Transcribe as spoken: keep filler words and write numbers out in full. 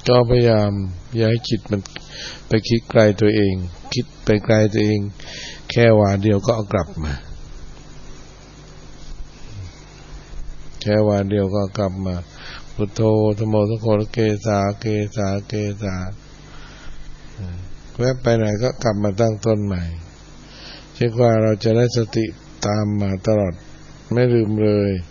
ก็พยายามอย่าให้จิตมันไปคิดไกลตัวเองคิดไปไกลตัวเองแค่วาเดียวก็เอากลับมาแค่วาเดียวก็กลับมาพุทโธธัมโมสังโฆเกสาเกสาเกสาแวะไปไหนก็กลับมาตั้งต้นใหม่เช่นว่าเราจะได้สติตามมาตลอดไม่ลืมเลย